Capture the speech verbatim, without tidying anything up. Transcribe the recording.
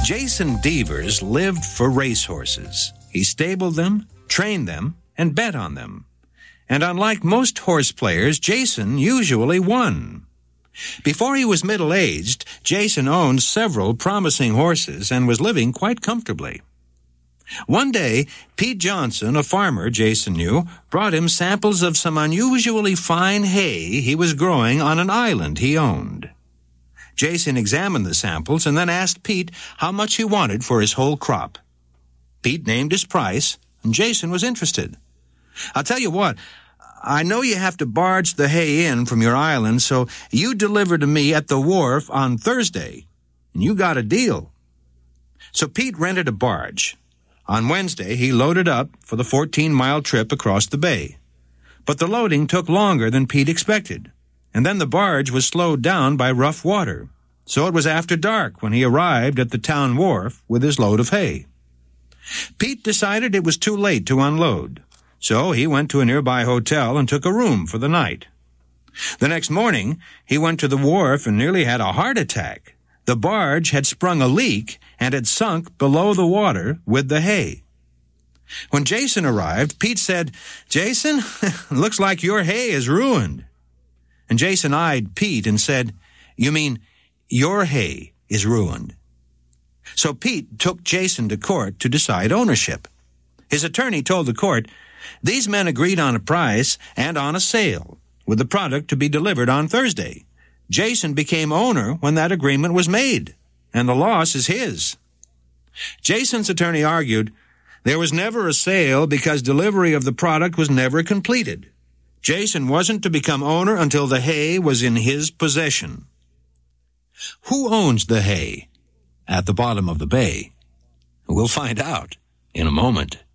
Jason Devers lived for racehorses. He stabled them, trained them, and bet on them. And unlike most horse players, Jason usually won. Before he was middle-aged, Jason owned several promising horses and was living quite comfortably. One day, Pete Johnson, a farmer Jason knew, brought him samples of some unusually fine hay he was growing on an island he owned. Jason examined the samples and then asked Pete how much he wanted for his whole crop. Pete named his price, and Jason was interested. "I'll tell you what, I know you have to barge the hay in from your island, so you deliver to me at the wharf on Thursday, and you got a deal." So Pete rented a barge. On Wednesday, he loaded up for the fourteen-mile trip across the bay. But the loading took longer than Pete expected, and then the barge was slowed down by rough water. So it was after dark when he arrived at the town wharf with his load of hay. Pete decided it was too late to unload, so he went to a nearby hotel and took a room for the night. The next morning, he went to the wharf and nearly had a heart attack. The barge had sprung a leak and had sunk below the water with the hay. When Jason arrived, Pete said, "Jason, looks like your hay is ruined." And Jason eyed Pete and said, "You mean your hay is ruined?" So Pete took Jason to court to decide ownership. His attorney told the court, "These men agreed on a price and on a sale, with the product to be delivered on Thursday. Jason became owner when that agreement was made, and the loss is his." Jason's attorney argued, "There was never a sale because delivery of the product was never completed. Jason wasn't to become owner until the hay was in his possession." Who owns the hay at the bottom of the bay? We'll find out in a moment.